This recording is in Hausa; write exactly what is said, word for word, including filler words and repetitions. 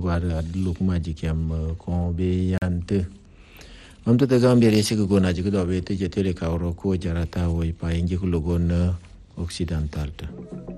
war adlu kuma jikem ko be yante am to daga ambere shi go na jigo be te je tele ka ro ko jarata woi pa ingi ko logon occidental ta